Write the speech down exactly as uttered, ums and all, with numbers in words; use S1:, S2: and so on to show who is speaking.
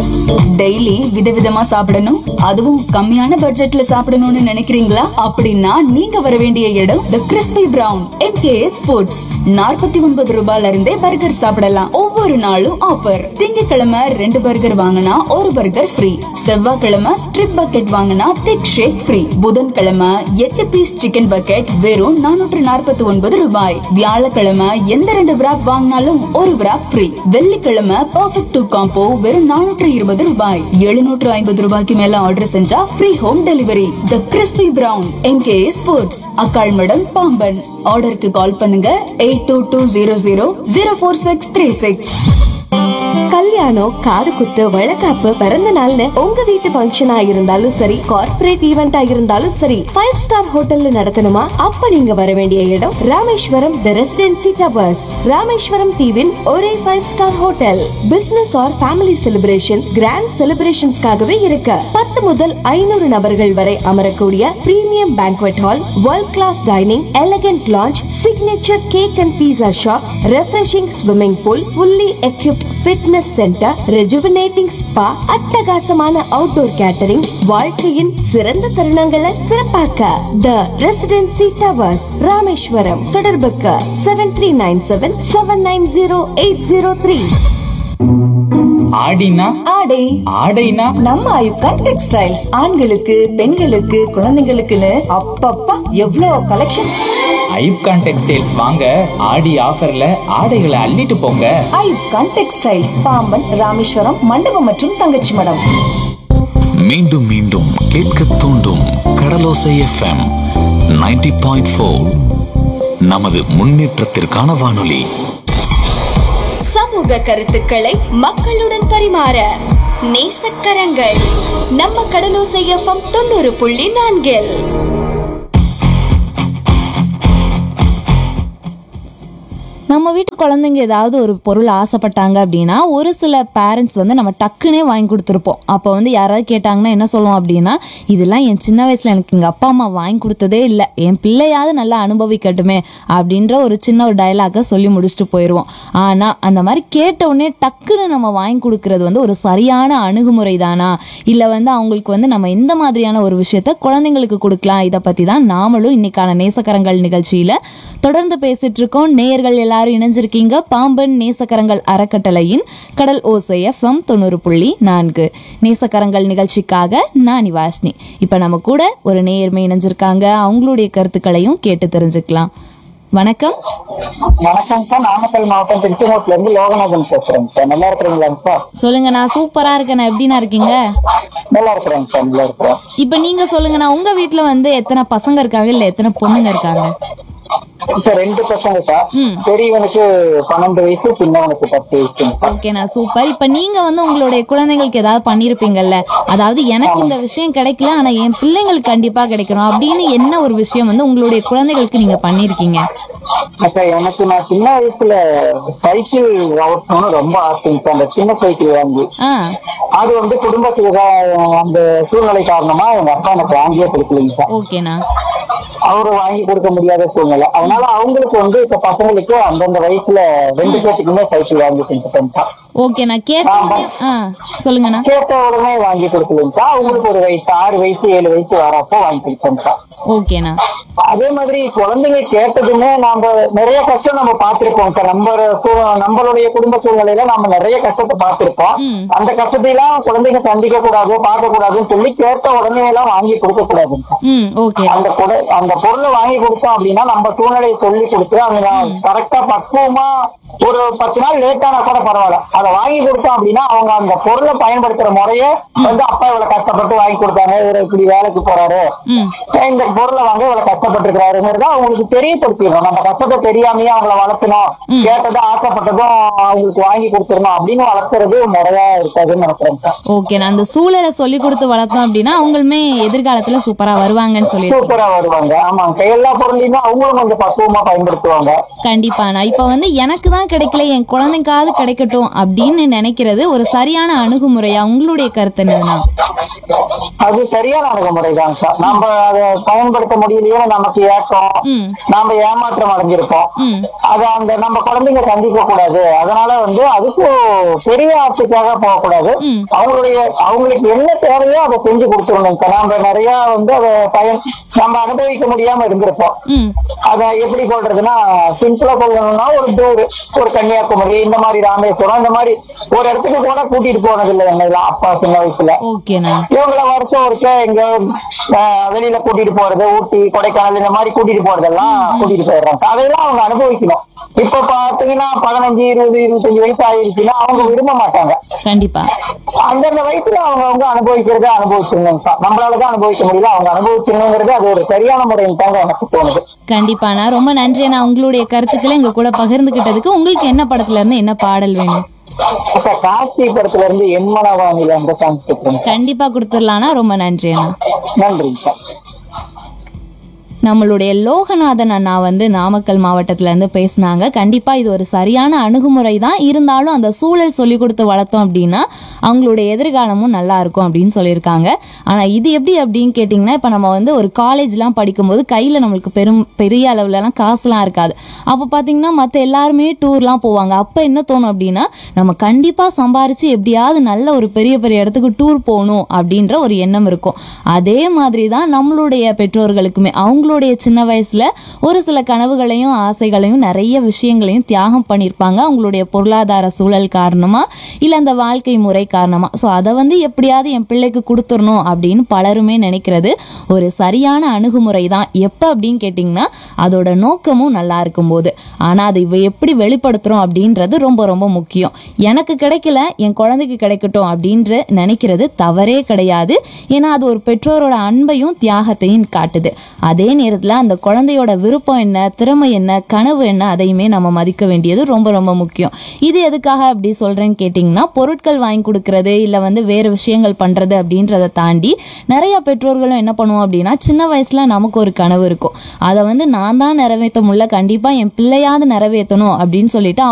S1: Daily விதவிதமா சாப்பிடணும், அதுவும் கம்மியான பட்ஜெட்ல சாப்பிடணும்னு நினைக்கிறீங்களா? அப்படின்னா நீங்க வர வேண்டிய இடம் தி கிறிஸ்பி பிரவுன் எம்கேஎஸ் ஃபுட்ஸ். நாற்பத்தி ஒன்பது ரூபாயில இருந்தே பர்கர் சாப்பிடலாம். ஒவ்வொரு நாளும் ஆஃபர். திங்கட்கிழமை ரெண்டு பர்கர் வாங்கினா ஒரு பர்கர் ஃப்ரீ. செவ்வாய்க்கிழமை ஸ்ட்ரிப் பக்கெட் வாங்கினா திக் ஷேக் ஃப்ரீ. புதன்கிழமை எட்டு பீஸ் சிக்கன் பக்கெட் வெறும் நானூற்று நாற்பத்தி ஒன்பது ரூபாய். வியாழக்கிழமை எந்த ரெண்டு விராப் வாங்கினாலும் ஒரு விராப் ஃப்ரீ. வெள்ளிக்கிழமை பர்ஃபெக்ட் டூ காம்போ வெறும் நானூற்று இருபது ரூபாய். எழுநூற்று ஐம்பது ரூபாய்க்கு மேல ஆர்டர் செஞ்சா ஃப்ரீ ஹோம் டெலிவரி. தி crispy brown MKS foods, அக்காள்மடம், Pamban. ஆர்டருக்கு கால் பண்ணுங்க eight two two zero zero zero four six three six.
S2: கல்யாணம், காது குத்து, வழக்காப்பு, பிறந்த நாள்னு உங்க வீட்டு ஃபங்க்ஷனா இருந்தாலும் சரி, கார்ப்பரேட் ஈவெண்டா இருந்தாலும் சரி, ஃபைவ் ஸ்டார் ஹோட்டல்ல நடத்தணுமா? அப்ப நீங்க வர வேண்டிய இடம் ராமேஸ்வரம் தி ரெசிடென்சி டவர்ஸ். ராமேஸ்வரம் தீவின் ஒரே five star hotel. Business R family celebration, grand செலிப்ரேஷன்ஸ்க்காகவே இருக்கு. பத்து முதல் ஐநூறு நபர்கள் வரை அமரக்கூடிய premium banquet hall, world class dining, elegant launch, signature cake and pizza shops, refreshing swimming pool, fully equipped fitness centre, rejuvenating spa, அட்டகாசமான அவுட்டோர் கேட்டரிங், வாழ்க்கையின் சிறந்த தருணங்களை சிறப்பாக்க தி ரெசிடென்சி டவர்ஸ் ராமேஸ்வரம். தொடர்புக்கு seven three nine seven seven nine zero eight zero three.
S3: ஆடினா
S1: ஆடை
S3: ஆடைனா
S1: நம்ம ஐப்கான் textiles. ஆண்களுக்கு, பெண்களுக்கு, குழந்தைகளுக்குன்னு அப்பப்பா எவ்வளோ கலெக்ஷன்ஸ்.
S3: ஐப்கான் டெக்ஸ்டைல்ஸ் வாங்க, ஆடி ஆஃபர்ல ஆடைகளை அள்ளிட்டு போங்க.
S1: ஐப்கான் டெக்ஸ்டைல்ஸ், பாம்பன், ராமேஸ்வரம், மண்டபம் மற்றும் தங்கச்சி மடம்.
S4: மீண்டும் மீண்டும் கேட்க தூண்டும் கடலோசை எஃப்எம் நைன்டி பாயிண்ட் ஃபோர். நமது முன்னேற்றத்திற்கான வானொலி.
S2: சமூக கருத்துக்களை மக்களுடன் பரிமாற நேசக்கரங்கள் நம்ம கடலோசை எஃப்எம் தொண்ணூறு புள்ளி நான்கில்.
S5: நம்ம வீட்டு குழந்தைங்க ஏதாவது ஒரு பொருள் ஆசைப்பட்டாங்க அப்படின்னா ஒரு சில பேரண்ட்ஸ் வந்து நம்ம டக்குன்னே வாங்கி கொடுத்துருப்போம். அப்போ வந்து யாராவது கேட்டாங்கன்னா என்ன சொல்லுவோம் அப்படின்னா, இதெல்லாம் என் சின்ன வயசில் எனக்கு எங்கள் அப்பா அம்மா வாங்கி கொடுத்ததே இல்லை, என் பிள்ளையாவது நல்லா அனுபவிக்கட்டுமே அப்படின்ற ஒரு சின்ன ஒரு டயலாகை சொல்லி முடிச்சுட்டு போயிடுவோம். ஆனால் அந்த மாதிரி கேட்டவுடனே டக்குன்னு நம்ம வாங்கி கொடுக்கறது வந்து ஒரு சரியான அணுகுமுறை தானா, இல்லை வந்து அவங்களுக்கு வந்து நம்ம எந்த மாதிரியான ஒரு விஷயத்த குழந்தைங்களுக்கு கொடுக்கலாம், இதை பற்றி தான் நாமளும் இன்னைக்கான நேசக்கரங்கள் நிகழ்ச்சியில் தொடர்ந்து பேசிட்டு இருக்கோம். நேயர்கள் எல்லாரும் இணைஞ்சிருக்கீங்க பாம்பன் நேசக்கரங்கள் அறக்கட்டளையின் கடல் ஓசை எஃப்எம் தொண்ணூறு புள்ளி நான்கு நேசக்கரங்கள் நிகழ்ச்சிக்காக நான் நிவாஷினி. இப்ப நம்ம கூட ஒரு நேயர்மை இணைஞ்சிருக்காங்க, அவங்களுடைய கருத்துக்களையும் கேட்டு தெரிஞ்சுக்கலாம். வணக்கம்.
S6: வணக்கம் சார், நாமக்கல் மாவட்டம் திருச்செங்கோட்டுல இருந்து லோகநாதன் பேசுறேங்க சார். நல்லா இருக்கிறீங்களா சார்?
S5: சொல்லுங்க. நான் சூப்பரா இருக்கேன். எப்படின்னா இருக்கீங்க?
S6: நல்லா இருக்கிறேங்க சார், நல்லா இருக்கிறேன்.
S5: இப்ப நீங்க சொல்லுங்கண்ணா, உங்க வீட்டுல வந்து எத்தனை பசங்க இருக்காங்க, இல்ல எத்தனை பொண்ணுங்க இருக்காங்க?
S6: சார் ரெண்டு பசங்க சார். பெரியவனுக்கு பன்னெண்டு வயசு, சின்னவனுக்கு பத்து வயசு.
S5: ஓகேண்ணா, சூப்பர். இப்ப நீங்க வந்து உங்களுடைய குழந்தைங்களுக்கு ஏதாவது பண்ணிருப்பீங்கல்ல, அதாவது எனக்கு இந்த விஷயம் கிடைக்கல ஆனா என் பிள்ளைங்களுக்கு கண்டிப்பா கிடைக்கணும் அப்படின்னு என்ன ஒரு விஷயம் வந்து உங்களுடைய குழந்தைகளுக்கு நீங்க பண்ணிருக்கீங்க?
S6: சார் எனக்கு நான் சின்ன வயசுல சைக்கிள் ஓட்டணும்னு ரொம்ப ஆசைங்க சார். அந்த சின்ன சைக்கிள் வாங்கி அது வந்து குடும்பத்துக்கு அந்த சூழ்நிலை காரணமா எங்க அப்பா எனக்கு வாங்கியே கொடுக்கலைங்க சார்.
S5: ஓகேண்ணா.
S6: அவரு வாங்கி கொடுக்க முடியாத சூழ்நிலை. அதனால அவங்களுக்கு வந்து இப்ப பசங்களுக்கு அந்தந்த வயசுல ரெண்டு பேத்துக்குமே சைக்கிள் வாங்கி கொடுத்துட்டேன்.
S5: ஓகேண்ணா. கேட்ட சொல்லுங்கண்ணா.
S6: கேட்ட உடனே வாங்கி கொடுக்கலைங்க சார். அவங்களுக்கு ஒரு வயசு ஆறு வயசு ஏழு வயசு வரப்போ வாங்கி கொடுத்தேன் சார்.
S5: ஓகேண்ணா.
S6: அதே மாதிரி குழந்தைங்க கேட்டதுமே நாம நிறைய கஷ்டம் நம்ம பார்த்திருப்போம் சார். நம்ம நம்மளுடைய குடும்ப சூழ்நிலையில நம்ம நிறைய கஷ்டத்தை பார்த்திருப்போம். அந்த கஷ்டத்தையெல்லாம் குழந்தைங்க சந்திக்க கூடாது, பார்க்க கூடாதுன்னு சொல்லி கேட்ட உடனே எல்லாம் வாங்கி கொடுக்க கூடாதுங்க சார். அந்த அந்த பொருளை வாங்கி கொடுத்தோம் அப்படின்னா நம்ம சூழ்நிலையை சொல்லி கொடுத்து அவங்க கரெக்டா பக்குவமா ஒரு பத்து நாள் லேட்டானா கூட பரவாயில்ல, அதை வாங்கி கொடுத்தோம் அப்படின்னா அவங்க அந்த பொருளை பயன்படுத்துற முறையே வந்து அப்பா இவ்வளவு கஷ்டப்பட்டு வாங்கி கொடுத்தாங்க, இவரு இப்படி வேலைக்கு போறாரு, இந்த பொருளை வாங்க இவ்வளவு கஷ்டப்பட்டுருக்காருங்கிறத அவங்களுக்கு தெரியப்படுத்திடணும். நம்ம கஷ்டத்தை தெரியாமையே அவங்களை வளர்த்தணும், கேட்டதும் ஆசைப்பட்டதும் அவங்களுக்கு வாங்கி கொடுத்துடணும் அப்படின்னு வளர்த்துறது முறையா இருக்காதுன்னு நினைக்கிறேன் சார்.
S5: ஓகே, அந்த சூழலை சொல்லி கொடுத்து வளர்த்தோம் அப்படின்னா அவங்களுமே எதிர்காலத்துல சூப்பரா வருவாங்கன்னு சொல்லி
S6: சூப்பரா வருவாங்க. ஆமாங்க, எல்லா பொருளையுமே அவங்களும் கொஞ்சம் பக்குவமா பயன்படுத்துவாங்க.
S5: கண்டிப்பா. நான் இப்ப வந்து எனக்கு தான் கிடைக்கல, என் குழந்தைக்காவது கிடைக்கட்டும் அப்படின்னு நினைக்கிறது ஒரு சரியான அணுகுமுறையா? உங்களுடைய கருத்து என்னன்னா?
S6: அது சரியான அணுகுமுறை தான் சார். நம்ம அதை பயன்படுத்த முடியலையே நமக்கு ஏக்கம், நாம ஏமாற்றம் அடைஞ்சிருப்போம். அத அந்த நம்ம குழந்தைங்க சந்திக்க கூடாது. அதனால வந்து அதுக்கும் பெரிய ஆட்சிக்காக போகக்கூடாது. அவங்களுடைய அவங்களுக்கு என்ன தேவையோ அதை செஞ்சு கொடுத்துருணும். நம்ம நிறைய வந்து அதை பயன் நம்ம அனுபவிக்க முடியாம இருந்திருப்போம். அத எப்படி சொல்றதுன்னா, சிம்பிளா சொல்லணும்னா ஒரு டூர், ஒரு கன்னியாகுமரி, இந்த மாதிரி ராமேஸ்வரம், இந்த மாதிரி ஒரு இடத்துக்கு கூட கூட்டிட்டு போனது இல்லை என்னெல்லாம் அப்பா சின்ன வயசுல. இவங்களை வருஷம் ஒருக்க எங்க வெளியில கூட்டிட்டு போறது, ஊட்டி கொடைக்கானல் இந்த மாதிரி கூட்டிட்டு போறதெல்லாம் கூட்டிட்டு போயிடுறாங்க. அதையெல்லாம் அவங்க அனுபவிக்கணும். இப்ப பாத்தீங்கன்னா பதினஞ்சு இருபது இருபத்தஞ்சு வயசு ஆயிருச்சுன்னா அவங்க விரும்ப மாட்டாங்க.
S5: கண்டிப்பா
S6: அந்தந்த வயசுல அவங்க அவங்க அனுபவிக்கிறத அனுபவிச்சிருந்தோம். நம்மளாலதான் அனுபவிக்க முடியல, அவங்க அனுபவிச்சிருங்கிறது அது ஒரு சரியான முறையில் தாங்க எனக்கு தோணுது.
S5: கண்டிப்பா. நான் ரொம்ப நன்றி. நான் உங்களுடைய கருத்துக்களை எங்க கூட பகிர்ந்துகிட்டதுக்கு. உங்களுக்கு என்ன படத்துல இருந்து என்ன பாடல் வேணும்?
S6: காசி படத்துல இருந்து என்மனவானில அந்த சாங்ஸ்
S5: கண்டிப்பா கொடுத்துடலாம்னா. ரொம்ப நன்றி அண்ணா.
S6: நன்றி சார்.
S5: நம்மளுடைய லோகநாதன் அண்ணா வந்து நாமக்கல் மாவட்டத்துல இருந்து பேசினாங்க. கண்டிப்பா இது ஒரு சரியான அணுகுமுறை தான். இருந்தாலும் அந்த சூழல் சொல்லி கொடுத்து வளர்த்தோம் அப்படின்னா அவங்களுடைய எதிர்காலமும் நல்லா இருக்கும் அப்படின்னு சொல்லியிருக்காங்க. ஆனா இது எப்படி அப்படின்னு கேட்டிங்கன்னா, இப்போ நம்ம வந்து ஒரு காலேஜ்லாம் படிக்கும்போது கையில் நம்மளுக்கு பெரும் பெரிய அளவுலலாம் காசுலாம் இருக்காது. அப்போ பார்த்தீங்கன்னா மற்ற எல்லாருமே டூர்லாம் போவாங்க. அப்போ என்ன தோணும் அப்படின்னா, நம்ம கண்டிப்பாக சம்பாரித்து எப்படியாவது நல்ல ஒரு பெரிய பெரிய இடத்துக்கு டூர் போகணும் அப்படின்ற ஒரு எண்ணம் இருக்கும். அதே மாதிரி தான் நம்மளுடைய பெற்றோர்களுக்குமே அவங்களுடைய சின்ன வயசுல ஒரு சில கனவுகளையும் ஆசைகளையும் நிறைய விஷயங்களையும் தியாகம் பண்ணியிருப்பாங்க. அவங்களுடைய பொருளாதார சூழல் காரணமா இல்லை அந்த வாழ்க்கை முறை காரணமா. ஸோ அதை வந்து எப்படியாவது என் பிள்ளைக்கு கொடுத்துடணும் அப்படின்னு பலருமே நினைக்கிறது ஒரு சரியான அணுகுமுறை தான். எப்போ அப்படின்னு கேட்டிங்கன்னா, அதோட நோக்கமும் நல்லா இருக்கும்போது. ஆனால் அதை எப்படி வெளிப்படுத்துகிறோம் அப்படின்றது ரொம்ப ரொம்ப முக்கியம். எனக்கு கிடைக்கல, என் குழந்தைக்கு கிடைக்கட்டும் அப்படின்ற நினைக்கிறது தவறே கிடையாது. ஏன்னா அது ஒரு பெற்றோரோட அன்பையும் தியாகத்தையும் காட்டுது. அதே நேரத்தில் அந்த குழந்தையோட விருப்பம் என்ன, திறமை என்ன, கனவு என்ன, அதையுமே நம்ம மதிக்க வேண்டியது ரொம்ப ரொம்ப முக்கியம். இது எதுக்காக அப்படி சொல்கிறேன்னு கேட்டிங்கன்னா, பொருட்கள் வாங்கி கொடுக்கறது இல்லை வந்து வேறு விஷயங்கள் பண்ணுறது அப்படின்றத தாண்டி நிறைய பெற்றோர்களும் என்ன பண்ணுவோம் அப்படின்னா, சின்ன வயசில் நமக்கு ஒரு கனவு இருக்கும். அதை வந்து நான் தான் நிறைவேற்ற முடியல, கண்டிப்பாக என் பிள்ளையாவது நிறைவேற்றணும் அப்படின்னு சொல்லிட்டு